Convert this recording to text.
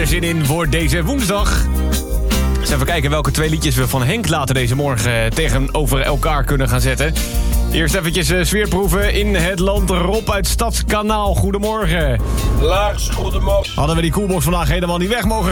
er zin in voor deze woensdag? Eens even kijken welke 2 liedjes we van Henk later deze morgen tegenover elkaar kunnen gaan zetten. Eerst eventjes sfeerproeven in het land. Rob uit Stadskanaal, goedemorgen. Lars, goedemorgen. Hadden we die koelbox vandaag helemaal niet weg mogen